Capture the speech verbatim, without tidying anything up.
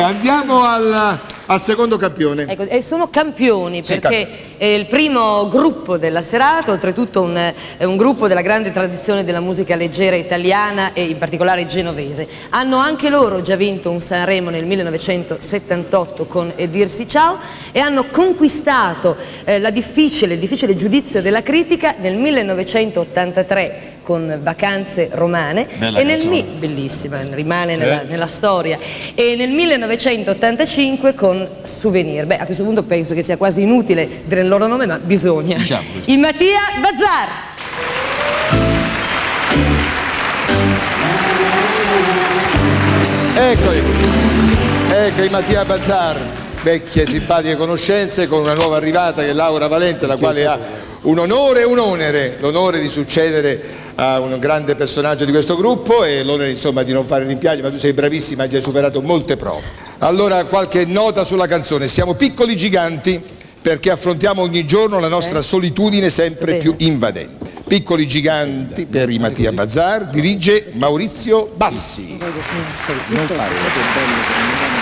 andiamo al, al secondo campione. Ecco, e sono campioni Sì, perché è il primo gruppo della serata, oltretutto un, è un gruppo della grande tradizione della musica leggera italiana e in particolare genovese. Hanno anche loro già vinto un Sanremo nel millenovecentosettantotto con E dirsi ciao e hanno conquistato eh, la difficile, il difficile giudizio della critica nel millenovecentottantatré con Vacanze romane. Bella e nel canzone. mi- bellissima, rimane nella, Eh? nella storia, e nel millenovecentottantacinque con Souvenir. Beh, a questo punto penso che sia quasi inutile dire il loro nome, ma bisogna. Diciamo così. Il Mattia Bazzar. Eccoli, ecco i Mattia Bazzar, vecchie simpatiche conoscenze con una nuova arrivata che è Laura Valente, la quale ha un onore e un onere, l'onore di succedere a un grande personaggio di questo gruppo e l'onere insomma di non fare rimpianti, ma tu sei bravissima, hai già superato molte prove. Allora qualche nota sulla canzone: siamo piccoli giganti perché affrontiamo ogni giorno la nostra solitudine sempre più invadente. Piccoli giganti per i Mattia Bazzar, dirige Maurizio Bassi. Non fare.